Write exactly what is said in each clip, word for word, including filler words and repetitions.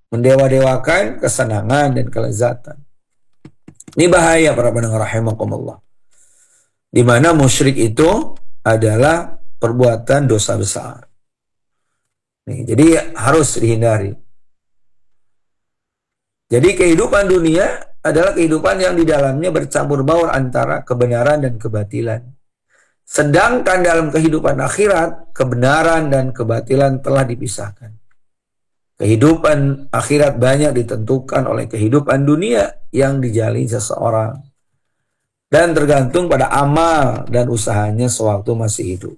mendewa-dewakan kesenangan dan kelezatan. Ini bahaya para pendengar rahimakumullah. Di mana musyrik itu adalah perbuatan dosa besar. Nih, jadi harus dihindari. Jadi kehidupan dunia adalah kehidupan yang di dalamnya bercampur baur antara kebenaran dan kebatilan. Sedangkan dalam kehidupan akhirat, kebenaran dan kebatilan telah dipisahkan. Kehidupan akhirat banyak ditentukan oleh kehidupan dunia yang dijalani seseorang. Dan tergantung pada amal dan usahanya sewaktu masih hidup.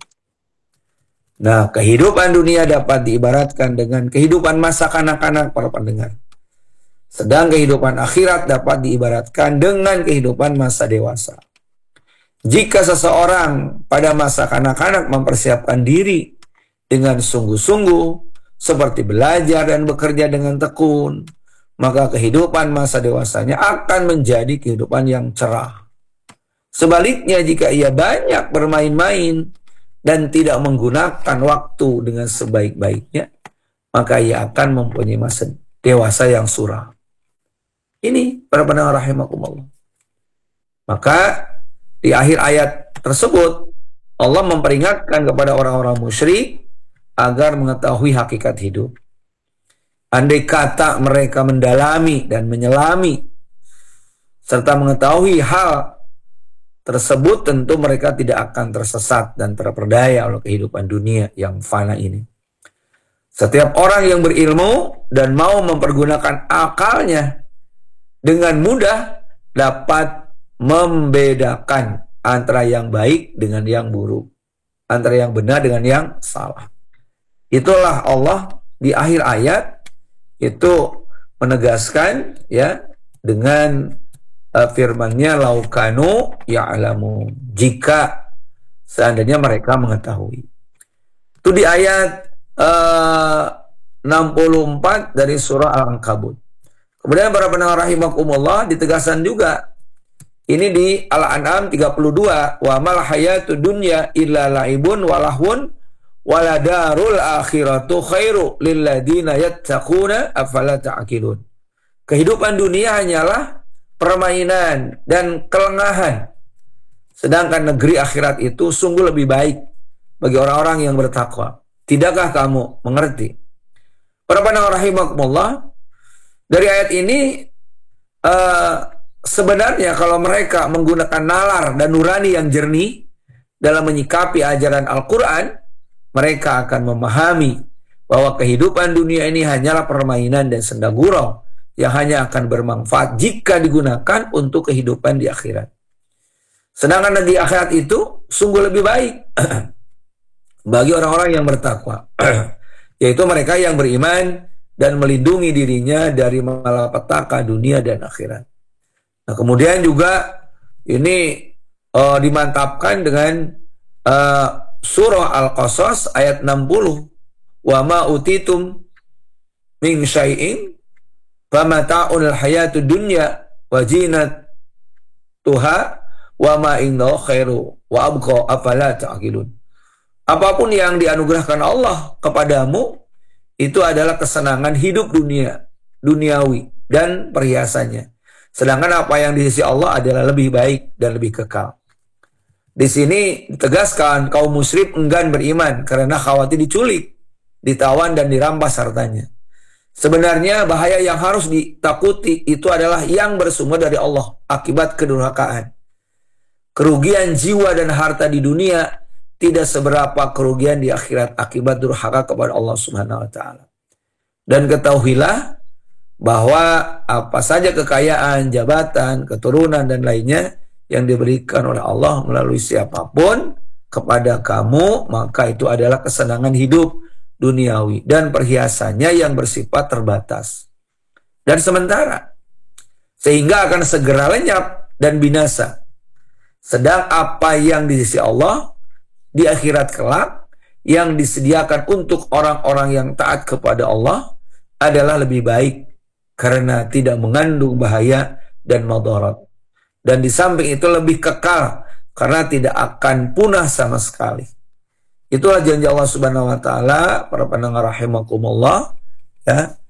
Nah, kehidupan dunia dapat diibaratkan dengan kehidupan masa kanak-kanak para pendengar. Sedang kehidupan akhirat dapat diibaratkan dengan kehidupan masa dewasa. Jika seseorang pada masa kanak-kanak mempersiapkan diri dengan sungguh-sungguh, seperti belajar dan bekerja dengan tekun, maka kehidupan masa dewasanya akan menjadi kehidupan yang cerah. Sebaliknya, jika ia banyak bermain-main dan tidak menggunakan waktu dengan sebaik-baiknya, maka ia akan mempunyai masa dewasa yang suram. Ini para pendengar rahimakumullah. Maka di akhir ayat tersebut Allah memperingatkan kepada orang-orang musyrik agar mengetahui hakikat hidup. Andai kata mereka mendalami dan menyelami serta mengetahui hal tersebut, tentu mereka tidak akan tersesat dan terperdaya oleh kehidupan dunia yang fana ini. Setiap orang yang berilmu dan mau mempergunakan akalnya dengan mudah dapat membedakan antara yang baik dengan yang buruk, antara yang benar dengan yang salah. Itulah Allah di akhir ayat itu menegaskan ya dengan Uh, firman-Nya laukanu ya'lamu, jika seandainya mereka mengetahui. Itu di ayat uh, enam puluh empat dari surah Al-Ankabut. Kemudian para pendengar rahimakumullah, ditegaskan juga ini di Al-An'am tiga puluh dua, wa mal hayatud dunya illa la'ibun walahun waladarul akhiratu khairu lilladina yattaquna afala ta'qilun. Kehidupan dunia hanyalah permainan dan kelengahan. Sedangkan negeri akhirat itu sungguh lebih baik bagi orang-orang yang bertakwa. Tidakkah kamu mengerti? Para pendengar rahimakumullah, dari ayat ini uh, sebenarnya kalau mereka menggunakan nalar dan nurani yang jernih dalam menyikapi ajaran Al-Quran, mereka akan memahami bahwa kehidupan dunia ini hanyalah permainan dan senda gurau yang hanya akan bermanfaat jika digunakan untuk kehidupan di akhirat. Sedangkan di akhirat itu sungguh lebih baik bagi orang-orang yang bertakwa, yaitu mereka yang beriman dan melindungi dirinya dari malapetaka dunia dan akhirat. Nah, kemudian juga ini uh, dimantapkan dengan uh, surah Al-Qasas ayat enam puluh, wa ma utitum min syai'in famata'ul hayatud dunya wa zinatuha wa ma indahu khairu wa abqa afala ta'qilun. Apapun yang dianugerahkan Allah kepadamu itu adalah kesenangan hidup dunia, duniawi dan perhiasannya. Sedangkan apa yang di sisi Allah adalah lebih baik dan lebih kekal. Di sini ditegaskan kaum musyrik enggan beriman karena khawatir diculik, ditawan dan dirampas hartanya. Sebenarnya bahaya yang harus ditakuti itu adalah yang bersumber dari Allah akibat kedurhakaan. Kerugian jiwa dan harta di dunia tidak seberapa kerugian di akhirat akibat durhaka kepada Allah Subhanahu wa taala. Dan ketahuilah bahwa apa saja kekayaan, jabatan, keturunan dan lainnya yang diberikan oleh Allah melalui siapapun kepada kamu, maka itu adalah kesenangan hidup duniawi dan perhiasannya yang bersifat terbatas dan sementara, sehingga akan segera lenyap dan binasa. Sedang apa yang di sisi Allah di akhirat kelak yang disediakan untuk orang-orang yang taat kepada Allah adalah lebih baik karena tidak mengandung bahaya dan madarat, dan di samping itu lebih kekal karena tidak akan punah sama sekali. Itulah janji Allah Subhanahu wa taala, para pendengar rahimakumullah, ya.